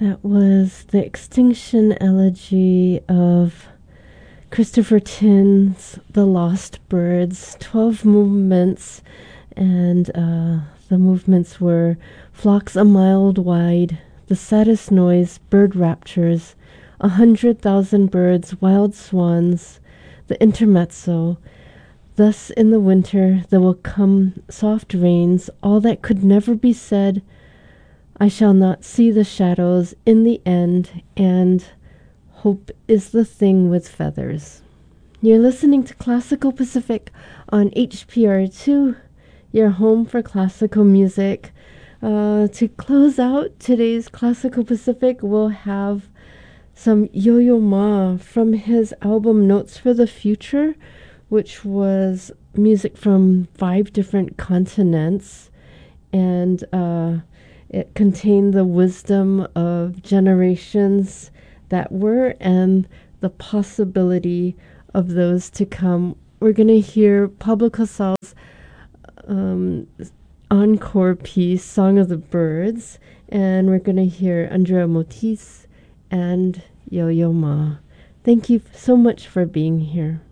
That was the Extinction Elegy of Christopher Tin's The Lost Birds, 12 movements, and the movements were flocks a mile wide, the saddest noise, bird raptures, 100,000 birds, wild swans, the intermezzo. Thus in the winter there will come soft rains, all that could never be said. I shall not see the shadows in the end, and hope is the thing with feathers. You're listening to Classical Pacific on HPR2, your home for classical music. To close out today's Classical Pacific, we'll have some Yo-Yo Ma from his album Notes for the Future, which was music from 5 different continents, and it contained the wisdom of generations that were and the possibility of those to come. We're going to hear Pablo Casal's encore piece, Song of the Birds, and we're going to hear Andrea Motis and Yo-Yo Ma. Thank you so much for being here.